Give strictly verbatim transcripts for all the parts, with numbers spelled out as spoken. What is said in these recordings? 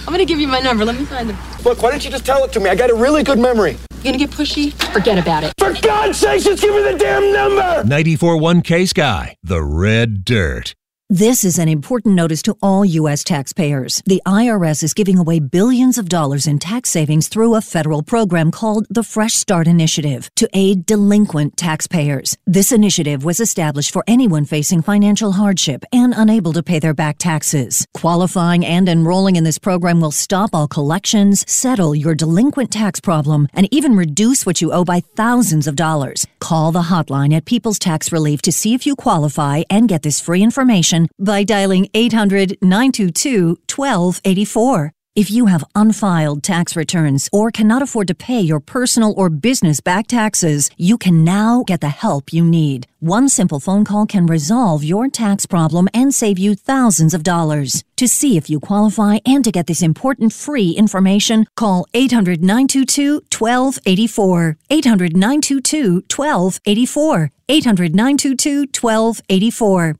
I'm going to give you my number. Let me find them. Look, why don't you just tell it to me? I got a really good memory. You going to get pushy? Forget about it. For God's sake, just give me the damn number! ninety-four point one K-Sky, the red dirt. This is an important notice to all U S taxpayers. The I R S is giving away billions of dollars in tax savings through a federal program called the Fresh Start Initiative to aid delinquent taxpayers. This initiative was established for anyone facing financial hardship and unable to pay their back taxes. Qualifying and enrolling in this program will stop all collections, settle your delinquent tax problem, and even reduce what you owe by thousands of dollars. Call the hotline at People's Tax Relief to see if you qualify and get this free information by dialing eight hundred, nine two two, one two eight four. If you have unfiled tax returns or cannot afford to pay your personal or business back taxes, you can now get the help you need. One simple phone call can resolve your tax problem and save you thousands of dollars. To see if you qualify and to get this important free information, call eight hundred, nine two two, one two eight four. eight hundred, nine two two, one two eight four. eight hundred, nine two two, one two eight four.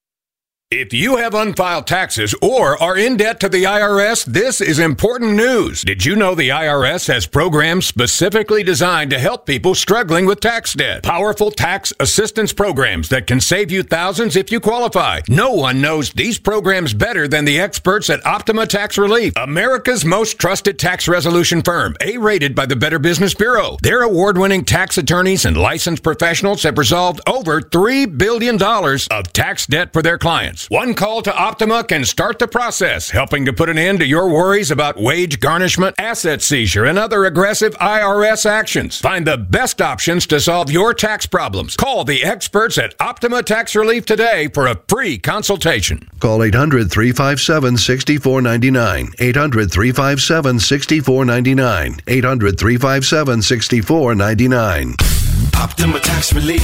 If you have unfiled taxes or are in debt to the I R S, this is important news. Did you know the I R S has programs specifically designed to help people struggling with tax debt? Powerful tax assistance programs that can save you thousands if you qualify. No one knows these programs better than the experts at Optima Tax Relief, America's most trusted tax resolution firm, A-rated by the Better Business Bureau. Their award-winning tax attorneys and licensed professionals have resolved over three billion dollars of tax debt for their clients. One call to Optima can start the process, helping to put an end to your worries about wage garnishment, asset seizure, and other aggressive I R S actions. Find the best options to solve your tax problems. Call the experts at Optima Tax Relief today for a free consultation. Call eight hundred, three five seven, six four nine nine. eight hundred, three five seven, six four nine nine. eight hundred, three five seven, six four nine nine. Optima Tax Relief.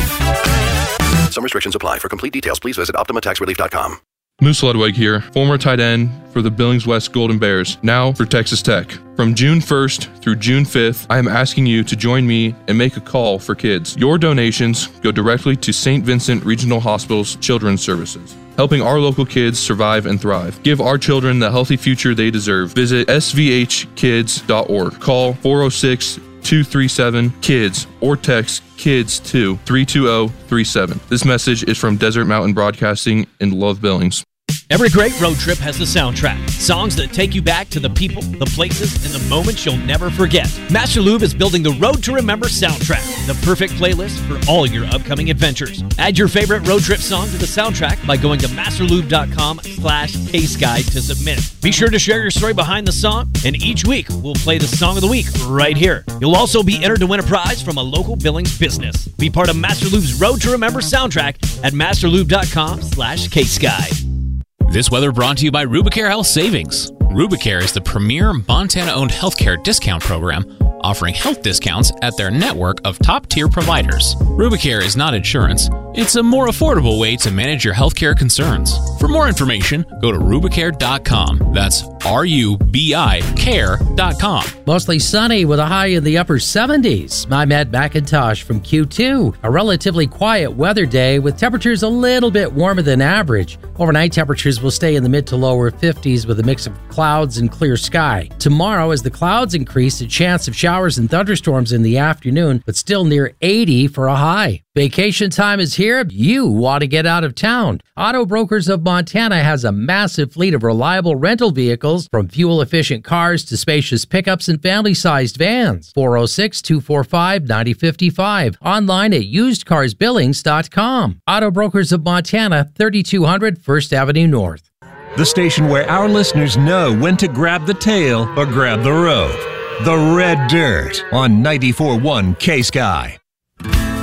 Some restrictions apply. For complete details, please visit optima tax relief dot com. Moose Ludwig here, former tight end for the Billings West Golden Bears, now for Texas Tech. From June first through June fifth, I am asking you to join me and make a call for kids. Your donations go directly to Saint Vincent Regional Hospital's Children's Services, helping our local kids survive and thrive. Give our children the healthy future they deserve. Visit s v h kids dot org. Call four oh six, two three seven, KIDS or text KIDS to three two zero three seven. This message is from Desert Mountain Broadcasting in Love Billings. Every great road trip has a soundtrack. Songs that take you back to the people, the places, and the moments you'll never forget. Master Lube is building the Road to Remember soundtrack, the perfect playlist for all your upcoming adventures. Add your favorite road trip song to the soundtrack by going to masterlube.com slash KSky to submit. Be sure to share your story behind the song, and each week we'll play the Song of the Week right here. You'll also be entered to win a prize from a local Billings business. Be part of Master Lube's Road to Remember soundtrack at masterlube.com slash KSky. This weather brought to you by Rubicare Health Savings. Rubicare is the premier Montana-owned healthcare discount program, offering health discounts at their network of top-tier providers. Rubicare is not insurance. It's a more affordable way to manage your healthcare concerns. For more information, go to rubicare dot com. That's R U B I care dot com. Mostly sunny with a high in the upper seventies. I'm Ed McIntosh from Q two. A relatively quiet weather day with temperatures a little bit warmer than average. Overnight temperatures will stay in the mid to lower fifties with a mix of clouds and clear sky. Tomorrow, as the clouds increase, a chance of showers and thunderstorms in the afternoon, but still near eighty for a high. Vacation time is here. You want to get out of town. Auto Brokers of Montana has a massive fleet of reliable rental vehicles, from fuel-efficient cars to spacious pickups and family-sized vans. four oh six, two four five, nine oh five five. Online at used cars billings dot com. Auto Brokers of Montana, thirty-two hundred First Avenue North. The station where our listeners know when to grab the tail or grab the rope. The Red Dirt on ninety-four point one K-Sky.